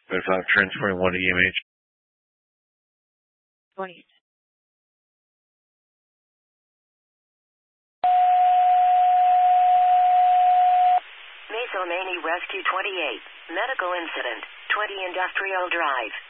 5, transferring 1 to EMH. 20. Mason Rescue 28. Medical incident. 20 Industrial Drive.